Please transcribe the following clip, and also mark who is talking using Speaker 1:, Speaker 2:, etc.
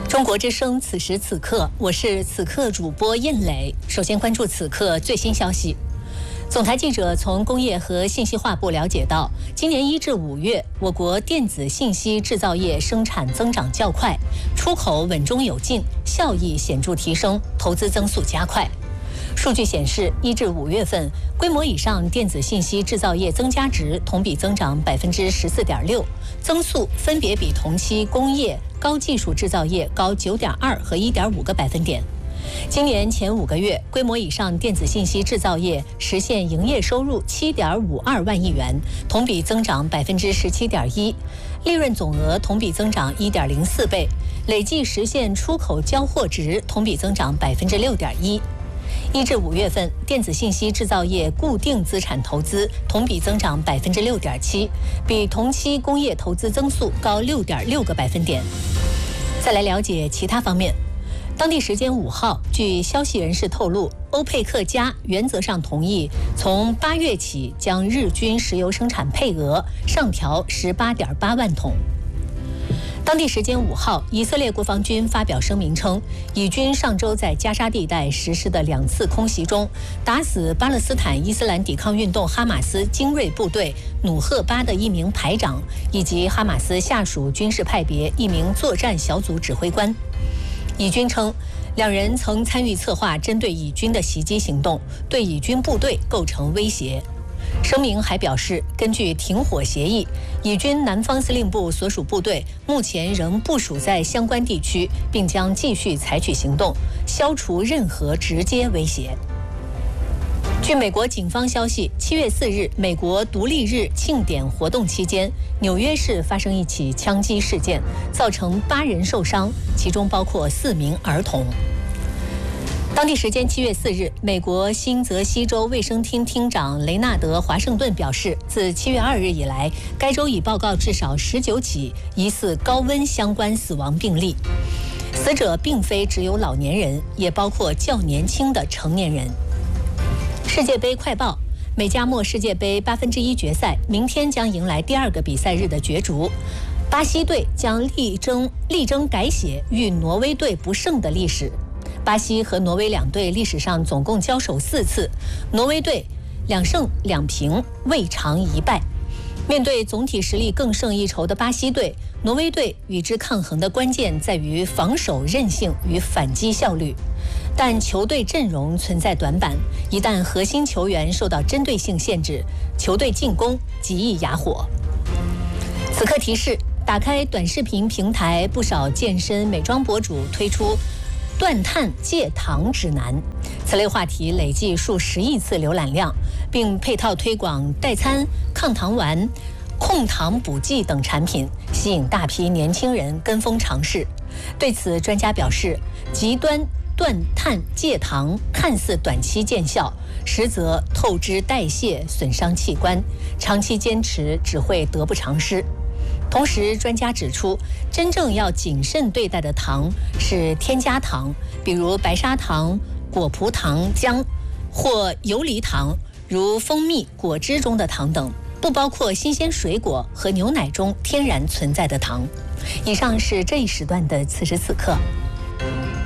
Speaker 1: 中国之声，此时此刻，我是此刻主播燕磊。首先关注此刻最新消息。总台记者从工业和信息化部了解到，今年1至5月，我国电子信息制造业生产增长较快，出口稳中有进，效益显著提升，投资增速加快。数据显示，1至5月份，规模以上电子信息制造业增加值同比增长14.6%，增速分别比同期工业、高技术制造业高9.2和1.5个百分点。今年前5个月，规模以上电子信息制造业实现营业收入7.52万亿元，同比增长17.1%，利润总额同比增长1.04倍，累计实现出口交货值同比增长6.1%。1至5月份，电子信息制造业固定资产投资同比增长6.7%，比同期工业投资增速高6.6个百分点。再来了解其他方面。当地时间5号，据消息人士透露，欧佩克加原则上同意从8月起将日均石油生产配额上调18.8万桶。当地时间5号，以色列国防军发表声明称，以军上周在加沙地带实施的2次空袭中，打死巴勒斯坦伊斯兰抵抗运动哈马斯精锐部队努赫巴的1名排长，以及哈马斯下属军事派别1名作战小组指挥官。以军称，2人曾参与策划针对以军的袭击行动，对以军部队构成威胁。声明还表示，根据停火协议，以军南方司令部所属部队目前仍部署在相关地区，并将继续采取行动，消除任何直接威胁。据美国警方消息，7月4日，美国独立日庆典活动期间，纽约市发生一起枪击事件，造成8人受伤，其中包括4名儿童。当地时间7月4日，美国新泽西州卫生厅厅长雷纳德·华盛顿表示，自7月2日以来，该州已报告至少19起疑似高温相关死亡病例。死者并非只有老年人，也包括较年轻的成年人。世界杯快报：美加墨世界杯1/8决赛明天将迎来第2个比赛日的角逐，巴西队将力争改写与挪威队不胜的历史。巴西和挪威2队历史上总共交手4次，挪威队2胜2平，未尝一败。面对总体实力更胜一筹的巴西队，挪威队与之抗衡的关键在于防守韧性与反击效率。但球队阵容存在短板，一旦核心球员受到针对性限制，球队进攻极易哑火。此刻提示：打开短视频平台，不少健身美妆博主推出断碳戒糖指南，此类话题累计数10亿次浏览量，并配套推广代餐、抗糖丸、控糖补剂等产品，吸引大批年轻人跟风尝试。对此，专家表示，极端断碳戒糖看似短期见效，实则透支代谢，损伤器官，长期坚持只会得不偿失。同时，专家指出，真正要谨慎对待的糖是添加糖，比如白砂糖、果葡糖浆或游离糖，如蜂蜜、果汁中的糖等，不包括新鲜水果和牛奶中天然存在的糖。以上是这一时段的此时此刻。